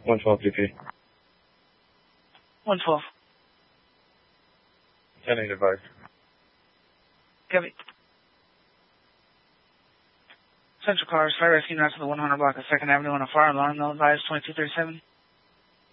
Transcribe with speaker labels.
Speaker 1: 112 GP.
Speaker 2: 112.
Speaker 1: 10-8 advised.
Speaker 2: Copy. Central Cars, Fire Rescue, not to the 100 block of 2nd Avenue on a fire alarm. No advised, 2237.